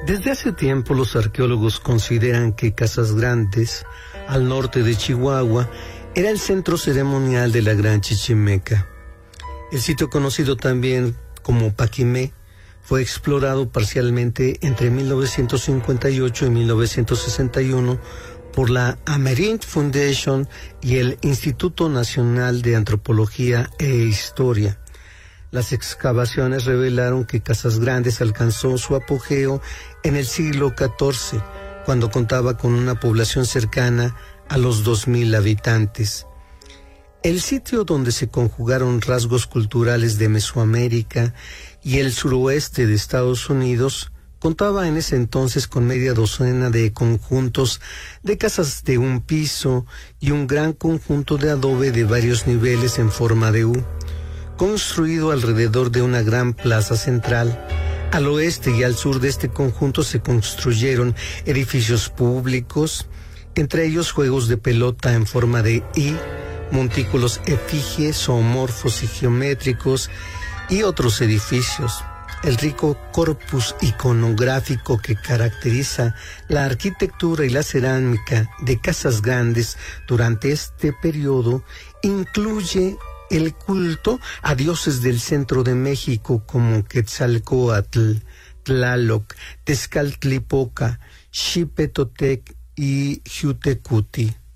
Desde hace tiempo los arqueólogos consideran que Casas Grandes, al norte de Chihuahua, era el centro ceremonial de la Gran Chichimeca. El sitio conocido también como Paquimé fue explorado parcialmente entre 1958 y 1961 por la Amerind Foundation y el Instituto Nacional de Antropología e Historia. Las excavaciones revelaron que Casas Grandes alcanzó su apogeo en el siglo XIV, cuando contaba con una población cercana a los 2,000 habitantes. El sitio donde se conjugaron rasgos culturales de Mesoamérica y el suroeste de Estados Unidos contaba en ese entonces con media docena de conjuntos de casas de un piso y un gran conjunto de adobe de varios niveles en forma de U, construido alrededor de una gran plaza central. Al oeste y al sur de este conjunto se construyeron edificios públicos, entre ellos juegos de pelota en forma de I, montículos efigies, zoomorfos y geométricos y otros edificios. El rico corpus iconográfico que caracteriza la arquitectura y la cerámica de Casas Grandes durante este periodo incluye el culto a dioses del centro de México como Quetzalcóatl, Tlaloc, Tezcatlipoca, Xipetotec y Xiuhtecuhtli.